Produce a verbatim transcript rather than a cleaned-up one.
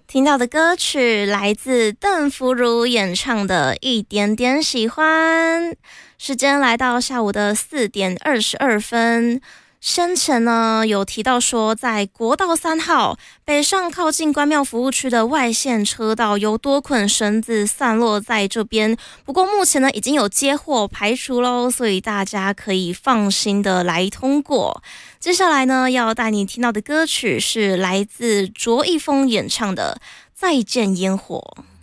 听到的歌曲来自邓福如演唱的《一点点喜欢》。时间来到下午的四点二十二分。先前呢有提到说，在国道三号北上靠近关庙服务区的外线车道有多捆绳子散落在这边，不过目前呢已经有接获排除咯，所以大家可以放心的来通过。接下来呢要带你听到的歌曲是来自卓一峰演唱的《再见烟火》。